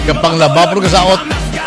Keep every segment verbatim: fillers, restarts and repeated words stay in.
Kapang laba, pero kasaot.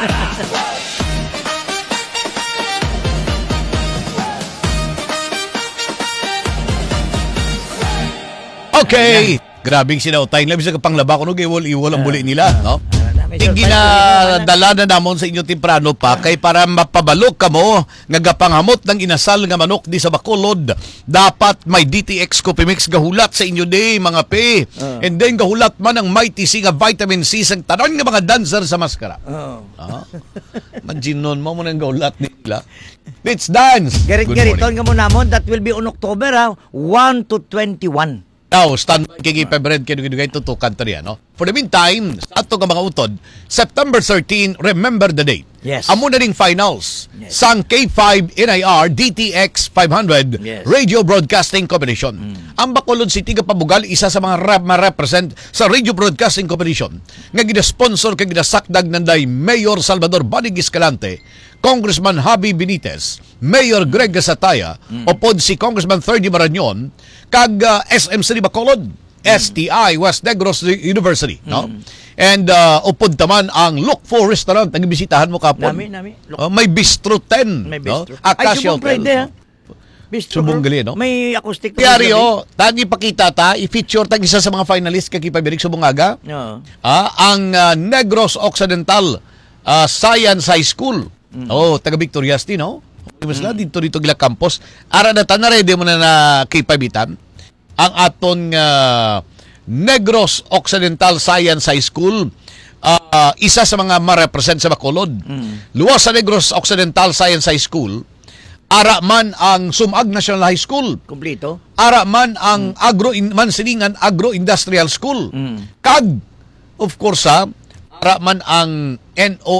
Okay. Grabing sinautay. Labi sa kapang laba ko, no, iwal-iwal ang buli nila, no? Hindi na dala na namon sa inyo temprano pa kay para mapabalok ka mo nga gapanghamot ng inasal nga manok di sa Bacolod. Dapat may D T X Copimix gahulat sa inyo di mga pe. Uh. And then gahulat man ang Mighty C nga vitamin C sang tanon nga mga dancer sa maskara. Oh. Ah. Manjinon mo mo nang gahulat nila. Let's dance. Garit-gariton nga mo namon that will be on October ha, one to twenty-one. Now, stand by kay February kay dugay tutukan to riya, no? For the meantime, sa ato nga mga utod, September thirteenth, remember the date. Yes. Amo na ring finals Yes. sang K five N I R D T X five hundred Yes. Radio Broadcasting Competition. Mm. Ang Bacolod City nga pabugal isa sa mga rep ma-represent sa Radio Broadcasting Competition nga gina-sponsor kay ginasakdag nanday Mayor Salvador Banig Escalante, Congressman Javi Benitez, Mayor Greg Gasataya, mm. upod si Congressman Ferdy Marañon, kag uh, S M C Bacolod, mm. S T I, West Negros University, no? Mm. And uh, upod taman ang Look For Restaurant, ang bisitahan mo kapon. Nami, nami. Uh, may Bistro ten, may no? bistro. Acacia Ay, subong Hotel. Friday, ha? Bistro. Subong gali, no? May acoustic. Kaya o, tagi pakita ta, i-feature tag isa sa mga finalist kay Kipabirik subong aga. No. Ah, ang uh, Negros Occidental uh, Science High School. Mm. Oh, taga Victoriasti, no? Mas mm. dito dito gila campus. Ara na ta na ready mo na na kipabitan ang aton uh, Negros Occidental Science High School. Uh, isa sa mga ma-represent sa Bacolod. Mm. Luwas sa Negros Occidental Science High School, ara man ang Sumag National High School. Kompleto. Ara man ang mm. Agro in, Mansilingan Agro-Industrial School. Mm. Kag, of course, ha, ara man ang N O